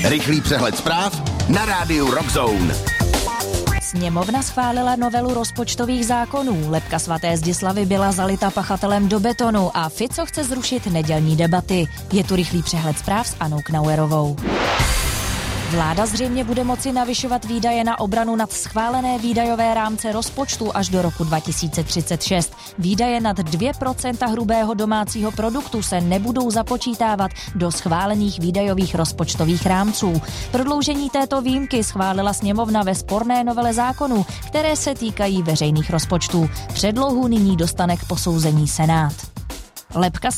Rychlý přehled zpráv na rádiu Rock Zone. Sněmovna schválila novelu rozpočtových zákonů. Lebka svaté Zdislavy byla zalita pachatelem do betonu a Fico chce zrušit nedělní debaty. Je tu rychlý přehled zpráv s Anou Knauerovou. Vláda zřejmě bude moci navyšovat výdaje na obranu nad schválené výdajové rámce rozpočtu až do roku 2036. Výdaje nad 2% hrubého domácího produktu se nebudou započítávat do schválených výdajových rozpočtových rámců. Prodloužení této výjimky schválila sněmovna ve sporné novele zákonů, které se týkají veřejných rozpočtů. Předlohu nyní dostane k posouzení Senát. Lebka